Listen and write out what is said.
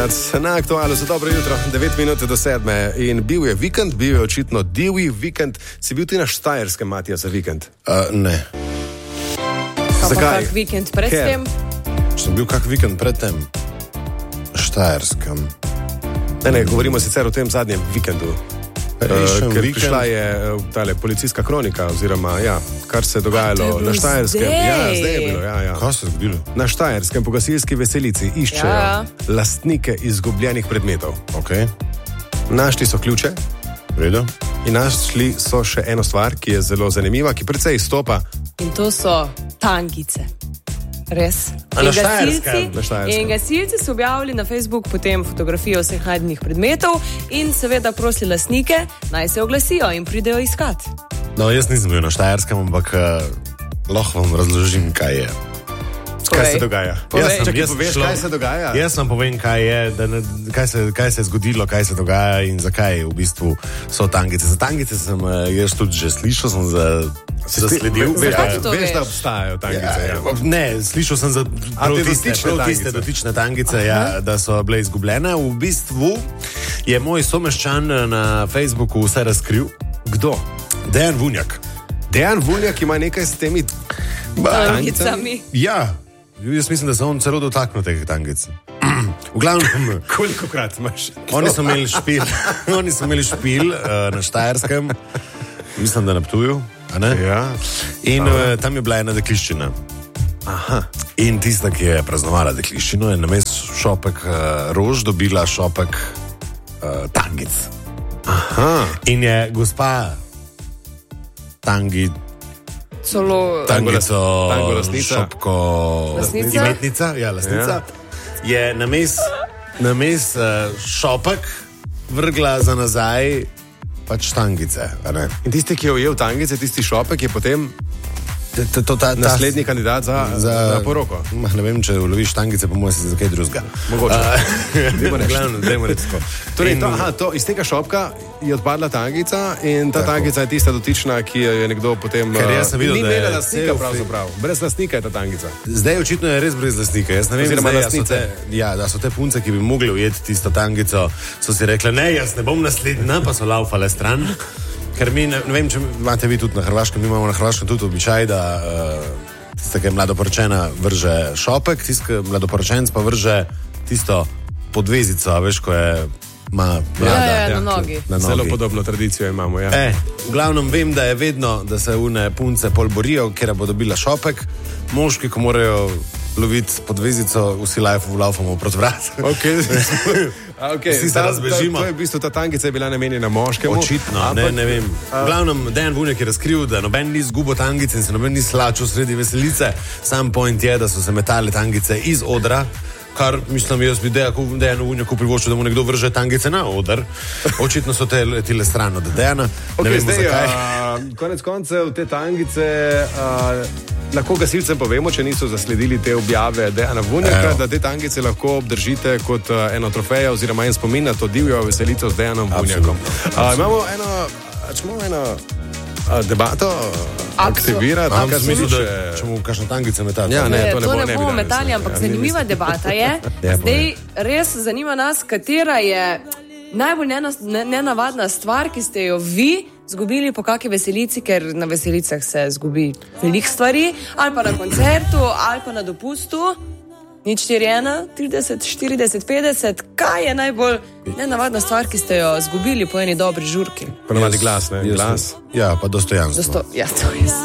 tokrat na Aktualu za dobro jutro, 9 minut do 7. In bil je vikend, bil je očitno divji vikend. Si bil ti na Štajerskem, Matija, za vikend? Ne. Zakaj? Kak vikend predtem? Sem bil kak vikend predtem? Štajerskem. Ne, govorimo sicer o tem zadnjem vikendu. Ker prišla je tale policijska kronika, oziroma kar se je dogajalo na Štajerskem. Zdaj je bilo, Kaj se je zgodilo? Na Štajerskem po gasilski veselici iščejo lastnike izgubljenih predmetov. Okay. Našli so ključe. Vredo. In našli so še eno stvar, ki je zelo zanimiva, ki precej izstopa. In to so tangice. Res. Na Štajerskem. In gasilci so objavili na Facebook potem fotografijo vseh najdenih predmetov in seveda prosili lastnike, naj se oglasijo in pridejo iskat. No, jaz nisem bil na Štajerskem, ampak lahko vam razložim, kaj je. Kaj se dogaja? Kaj se dogaja? Jaz vam povem, kaj je, kaj se je zgodilo, kaj se dogaja in zakaj v bistvu so tangice. Za tangice sem jaz tudi že slišal, sem zasledil. Veš, da obstajajo tangice? Ne, slišal sem za tiste dotične tangice, da so bile izgubljene. V bistvu je moj someščan na Facebooku vse razkril. Kdo? Dejan Vunjak. Dejan Vunjak ima nekaj s temi tangicami? Ja. Jaz mislim, da se on celo dotaknil teh tangic. V glavnem, kolikokrat imaš? Oni so imeli špil na Štajerskem, mislim, da na Ptuju, a ne? Ja. In tam je bila ena dekliščina. Aha. In tista, ki je praznovala dekliščino, je namesto šopek rož dobila šopek tangic. Aha. In je gospa tangico, šopko, imetnica, lastnica, je names šopek vrgla za nazaj pač tangice. In tisti, ki je ujel tangice, tisti šopek je potem naslednji kandidat za poroko. Ne vem, če uloviš tangice, pa mora se za kaj drugega. Mogoče. Dajmo reči tako. Torej, iz tega šopka je odpadla tangica in ta tangica je tista dotična, ki je nekdo potem... Ker jaz sem videl, ni imela lastnika pravzaprav. Brez lastnika je ta tangica. Zdaj očitno je res brez lastnika. Jaz ne vem, da so te punce, ki bi mogli ujeti tisto tangico, so si rekle, ne, jaz ne bom naslednja, pa so laufale stran. Ker mi, ne vem, če imate vi tudi na Hrvaškem, mi imamo na Hrvaškem tudi običaj, da tista, ki je mladoporočena, vrže šopek, tista, ki je mladoporočenc, pa vrže tisto podvezico, veš, ko je ima na nogi. Zelo podobno tradicijo imamo, v glavnem vem, da je vedno, da se une punce pol borijo, ker bo dobila šopek, moški, ko morajo loviti podvezico, vsi laufamo proti vratu. Vsi se razbežimo. To je v bistvu, ta tangica je bila namenjena moškemu. Očitno, ne vem. V glavnem, Dejan Vunjak je razkril, da noben ni izgubil tangice in se noben ni slačil sredi veselice. Sam point je, da so se metale tangice iz odra, kar mislim, jaz bi Dejanu Vunjaku privoščil, da mu nekdo vrže tangice na oder. Očitno so te letile stran od Dejana. Ne vemo zakaj. Konec koncev te tangice lahko gasilcem povemo, če niso zasledili te objave Dejana Vunjaka, da te tangice lahko obdržite kot eno trofejo oziroma en spomin na to divjo veselico z Dejanom Vunjakom. Imamo eno debato aktivirati. Če mu kakšne tangice metati. To ne bomo metali, ampak zanimiva debata je. Zdaj res zanima nas, katera je najbolj nenavadna stvar, ki ste jo vi zgubili po kakšni veselici, ker na veselicah se zgubi veliko stvari, ali pa na koncertu, ali pa na dopustu. 041 30 40 50. Kaj je najbolj nenavadna stvar, ki ste jo zgubili po eni dobri žurki? Ponovadi glas, ne? Glas. Ja, pa dostojanstvo. Ja, to je.